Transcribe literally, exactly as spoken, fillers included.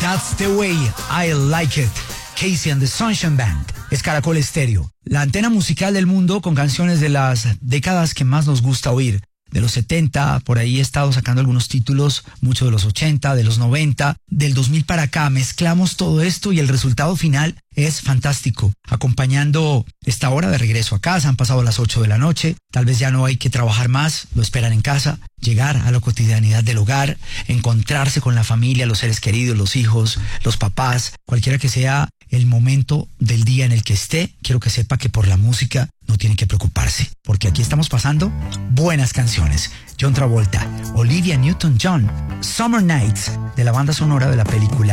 That's the way I like it. Casey and the Sunshine Band. Es Caracol Estéreo, la antena musical del mundo con canciones de las décadas que más nos gusta oír. De los setenta, por ahí he estado sacando algunos títulos, mucho de los ochenta, de los noventa, del dos mil para acá. Mezclamos todo esto y el resultado final es fantástico. Acompañando esta hora de regreso a casa, han pasado las ocho de la noche, tal vez ya no hay que trabajar más, lo esperan en casa, llegar a la cotidianidad del hogar, encontrarse con la familia, los seres queridos, los hijos, los papás, cualquiera que sea el momento del día en el que esté, quiero que sepa que por la música no tiene que preocuparse, porque aquí estamos pasando buenas canciones. John Travolta, Olivia Newton-John, Summer Nights, de la banda sonora de la película